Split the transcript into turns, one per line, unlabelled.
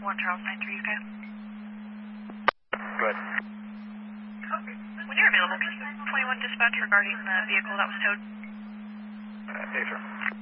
1 Charles 93, okay?
Go ahead.
When you're available, can you 21 dispatch regarding the vehicle that was towed?
Hey, sir.